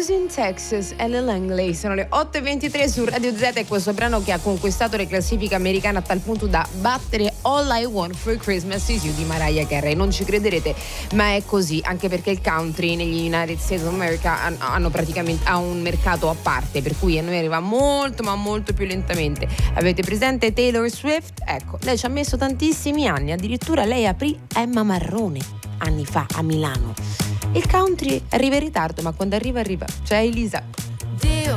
Houston, Texas, Ella Langley. Sono le 8:23 su Radio Z e questo brano che ha conquistato le classifiche americane a tal punto da battere All I Want for Christmas Is You di Mariah Carey. Non ci crederete, ma è così, anche perché il country negli United States of America ha un mercato a parte, per cui a noi arriva molto ma molto più lentamente. Avete presente Taylor Swift? Ecco, lei ci ha messo tantissimi anni, addirittura lei aprì Emma Marrone anni fa a Milano. Il country arriva in ritardo, ma quando arriva. C'è Elisa. Dio